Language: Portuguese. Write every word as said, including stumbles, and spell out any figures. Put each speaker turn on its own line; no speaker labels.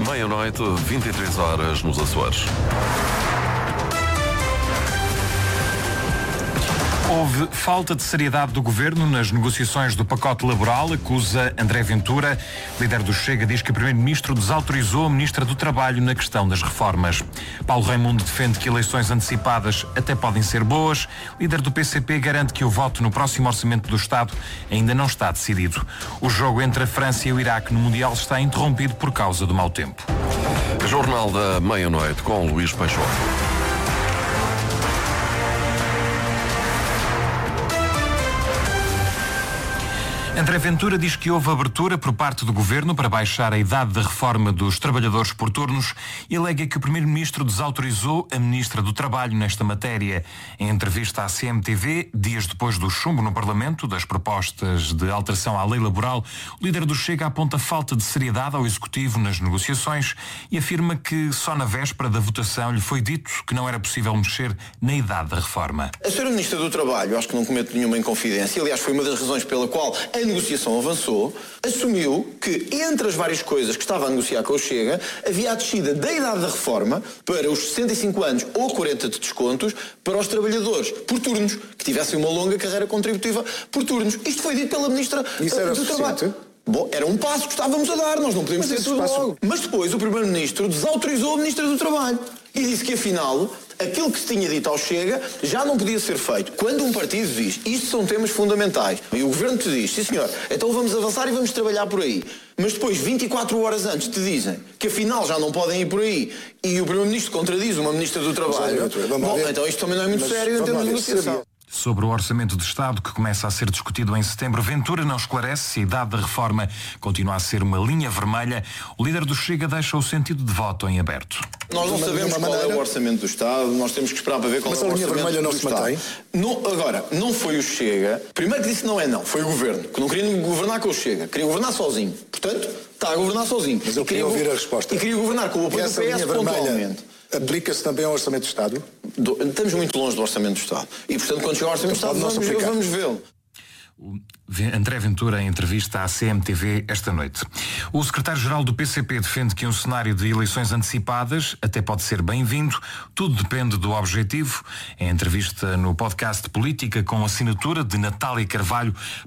meia-noite, vinte e três horas nos Açores.
Houve falta de seriedade do Governo nas negociações do pacote laboral, acusa André Ventura. Líder do Chega diz que o Primeiro-Ministro desautorizou a Ministra do Trabalho na questão das reformas. Paulo Raimundo defende que eleições antecipadas até podem ser boas. Líder do P C P garante que o voto no próximo Orçamento do Estado ainda não está decidido. O jogo entre a França e o Iraque no Mundial está interrompido por causa do mau tempo.
Jornal da Meia-Noite com Luís Peixoto.
André Ventura diz que houve abertura por parte do Governo para baixar a idade da reforma dos trabalhadores por turnos e alega que o Primeiro-Ministro desautorizou a Ministra do Trabalho nesta matéria. Em entrevista à C M T V, dias depois do chumbo no Parlamento das propostas de alteração à lei laboral, o líder do Chega aponta falta de seriedade ao Executivo nas negociações e afirma que só na véspera da votação lhe foi dito que não era possível mexer na idade da reforma.
A senhora Ministra do Trabalho, acho que não cometo nenhuma inconfidência, aliás foi uma das razões pela qual a negociação avançou, assumiu que entre as várias coisas que estava a negociar com o Chega, havia a descida da idade da reforma para os sessenta e cinco anos ou quarenta de descontos para os trabalhadores por turnos, que tivessem uma longa carreira contributiva por turnos. Isto foi dito pela Ministra
Isso era
do
suficiente?
Trabalho. Bom, era um passo que estávamos a dar, nós não podemos ter tudo
passo...
logo. Mas depois o Primeiro-Ministro desautorizou a Ministra do Trabalho e disse que afinal aquilo que se tinha dito ao Chega já não podia ser feito. Quando um partido diz isto são temas fundamentais e o Governo te diz, sim senhor, então vamos avançar e vamos trabalhar por aí, mas depois vinte e quatro horas antes te dizem que afinal já não podem ir por aí e o Primeiro-Ministro contradiz uma Ministra do Trabalho, bom, então isto também não é muito mas, sério em termos de negociação.
Sobre o Orçamento de Estado, que começa a ser discutido em setembro, Ventura não esclarece se a idade da reforma continua a ser uma linha vermelha. O líder do Chega deixa o sentido de voto em aberto.
Nós não sabemos qual é o Orçamento do Estado, nós temos que esperar para ver qual é o Orçamento do Estado.
Mas a linha vermelha não se mantém?
Não, agora, não foi o Chega, primeiro que disse não é não, foi o Governo, que não queria governar com o Chega, queria governar sozinho. Portanto, está a governar sozinho.
Mas eu queria ouvir a resposta.
E queria governar com o apoio do P S pontualmente.
Aplica-se também ao Orçamento do Estado?
Do, estamos muito longe do Orçamento do Estado. E, portanto, quando chegar ao Orçamento do Estado, vamos, vamos vê-lo.
André Ventura, em entrevista à C M T V esta noite. O secretário-geral do P C P defende que um cenário de eleições antecipadas até pode ser bem-vindo, tudo depende do objetivo. Em entrevista no podcast Política com assinatura de Natália Carvalho,